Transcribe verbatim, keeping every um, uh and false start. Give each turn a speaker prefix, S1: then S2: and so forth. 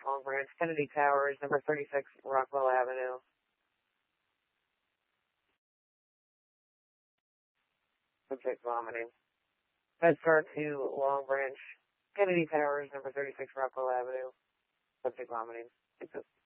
S1: Long Branch, Kennedy Towers, number thirty-six, Rockwell Avenue. Subject vomiting. MedStar two, Long Branch, Kennedy Towers, number thirty-six, Rockwell Avenue. Subject vomiting.